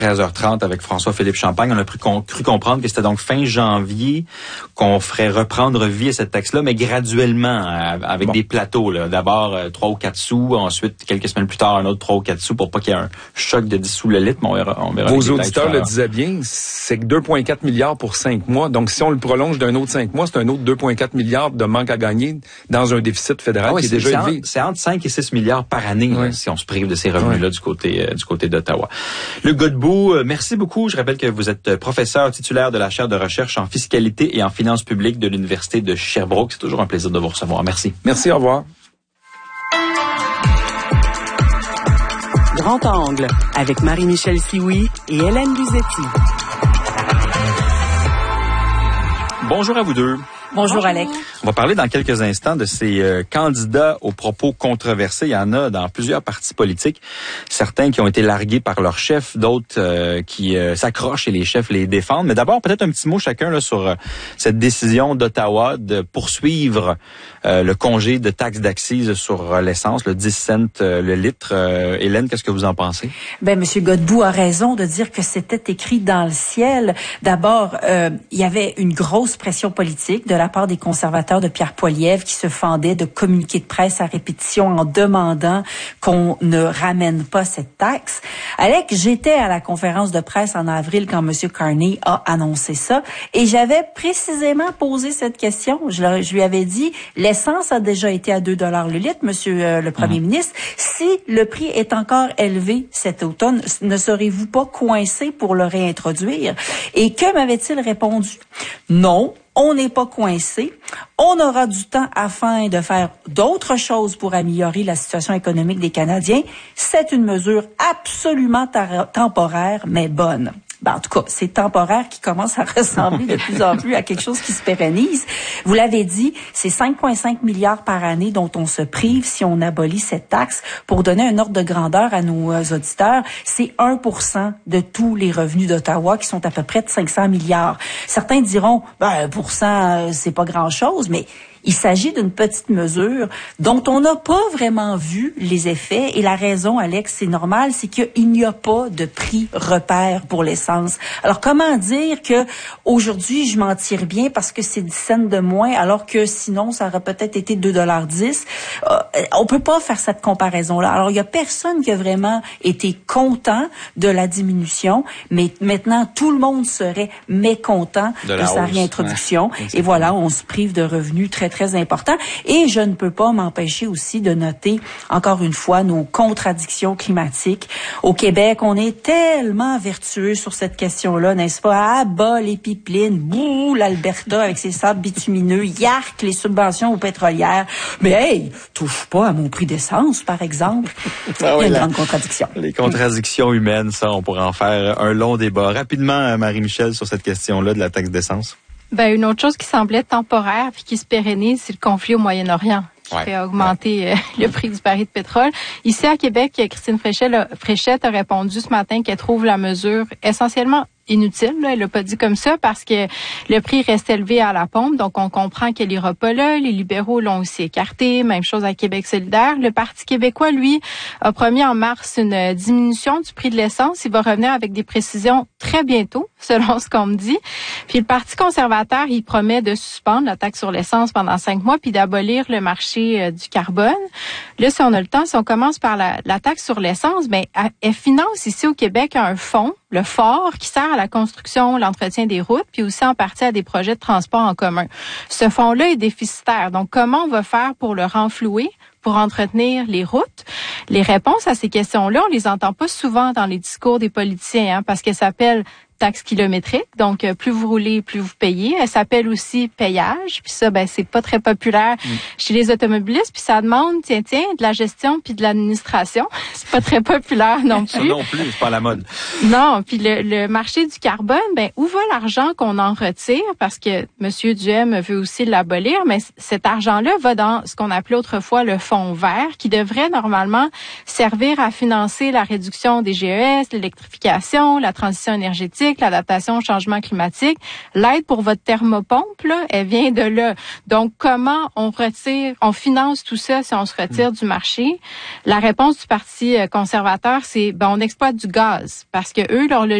13h30 avec François-Philippe Champagne. On a cru comprendre que c'était donc fin janvier qu'on ferait reprendre vie à cette taxe-là, mais graduellement, avec des plateaux. Là. D'abord 3 ou 4 sous, ensuite, quelques semaines plus tard, un autre 3 ou 4 sous pour pas qu'il y ait un choc de 10 sous le litre. Mais on verra. Vos auditeurs le disaient bien, c'est que 2,4 milliards pour 5 mois. Donc, si on le prolonge d'un autre 5 mois, c'est un autre 2,4 milliards de manque à gagner dans un déficit fédéral qui est déjà élevé. C'est entre 5 et 6 milliards par année là, si on se prive de ces revenus-là du côté d'Ottawa. Le Godbout, merci beaucoup. Je rappelle que vous êtes professeur titulaire de la chaire de recherche en fiscalité et en finances publiques de l'Université de Sherbrooke. C'est toujours un plaisir de vous recevoir. Merci. Merci, au revoir. Grand Angle avec Marie-Michel Sioui et Hélène Luzetti. Bonjour à vous deux. Bonjour Alex. On va parler dans quelques instants de ces candidats aux propos controversés. Il y en a dans plusieurs partis politiques. Certains qui ont été largués par leurs chefs, d'autres qui s'accrochent et les chefs les défendent. Mais d'abord, peut-être un petit mot chacun là, sur cette décision d'Ottawa de poursuivre le congé de taxe d'accise sur l'essence, le 10 cents le litre. Hélène, qu'est-ce que vous en pensez? Monsieur Godbout a raison de dire que c'était écrit dans le ciel. D'abord, il y avait une grosse pression politique de la part des conservateurs de Pierre Poilievre qui se fendaient de communiqués de presse à répétition en demandant qu'on ne ramène pas cette taxe. Alex, j'étais à la conférence de presse en avril quand M. Carney a annoncé ça et j'avais précisément posé cette question. Je lui avais dit, l'essence a déjà été à 2 $ le litre, Monsieur le Premier ministre. Si le prix est encore élevé cet automne, ne serez-vous pas coincé pour le réintroduire? Et que m'avait-il répondu? Non. On n'est pas coincé. On aura du temps afin de faire d'autres choses pour améliorer la situation économique des Canadiens. C'est une mesure absolument temporaire, mais bonne. En tout cas, c'est temporaire qui commence à ressembler de plus en plus à quelque chose qui se pérennise. Vous l'avez dit, c'est 5,5 milliards par année dont on se prive si on abolit cette taxe. Pour donner un ordre de grandeur à nos auditeurs, c'est 1% de tous les revenus d'Ottawa qui sont à peu près de 500 milliards. Certains diront, 1%, c'est pas grand-chose, mais il s'agit d'une petite mesure dont on n'a pas vraiment vu les effets. Et la raison, Alex, c'est normal, c'est qu'il n'y a pas de prix repère pour l'essence. Alors, comment dire que aujourd'hui, je m'en tire bien parce que c'est 10 cents de moins, alors que sinon, ça aurait peut-être été 2,10 $. On peut pas faire cette comparaison-là. Alors, il y a personne qui a vraiment été content de la diminution, mais maintenant, tout le monde serait mécontent de sa réintroduction. Ouais. Et voilà, on se prive de revenus très important. Et je ne peux pas m'empêcher aussi de noter, encore une fois, nos contradictions climatiques. Au Québec, on est tellement vertueux sur cette question-là, n'est-ce pas? À bas les pipelines, bouh, l'Alberta avec ses sables bitumineux, yark les subventions aux pétrolières. Mais hey, touche pas à mon prix d'essence, par exemple. Il y a une grande contradiction. Les contradictions humaines, ça, on pourrait en faire un long débat. Rapidement, Marie-Michel, sur cette question-là de la taxe d'essence. Une autre chose qui semblait temporaire puis qui se pérennise, c'est le conflit au Moyen-Orient qui fait augmenter le prix du baril de pétrole. Ici à Québec, Christine Fréchette a répondu ce matin qu'elle trouve la mesure essentiellement inutile, là. Elle l'a pas dit comme ça parce que le prix reste élevé à la pompe, donc on comprend qu'elle ira pas là. Les libéraux l'ont aussi écarté, même chose à Québec solidaire. Le Parti québécois, lui, a promis en mars une diminution du prix de l'essence. Il va revenir avec des précisions très bientôt, selon ce qu'on me dit. Puis le Parti conservateur, il promet de suspendre la taxe sur l'essence pendant 5 mois puis d'abolir le marché du carbone. Là, si on a le temps, si on commence par la taxe sur l'essence, elle finance ici au Québec un fonds, le FOR, qui sert à la construction, l'entretien des routes, puis aussi en partie à des projets de transport en commun. Ce fonds-là est déficitaire. Donc, comment on va faire pour le renflouer, pour entretenir les routes? Les réponses à ces questions-là, on les entend pas souvent dans les discours des politiciens, parce qu'elles s'appellent taxe kilométrique, donc plus vous roulez, plus vous payez. Elle s'appelle aussi payage, puis ça, c'est pas très populaire chez les automobilistes, puis ça demande, tiens, de la gestion puis de l'administration. C'est pas très populaire non plus. Non plus, c'est pas la mode. Non, puis le marché du carbone, où va l'argent qu'on en retire? Parce que M. Duhem veut aussi l'abolir, mais cet argent-là va dans ce qu'on appelait autrefois le fonds vert, qui devrait normalement servir à financer la réduction des GES, l'électrification, la transition énergétique, énergétique, l'adaptation au changement climatique. L'aide pour votre thermopompe, là, elle vient de là. Donc, comment on finance tout ça si on se retire du marché? La réponse du Parti conservateur, c'est on exploite du gaz parce que eux, leur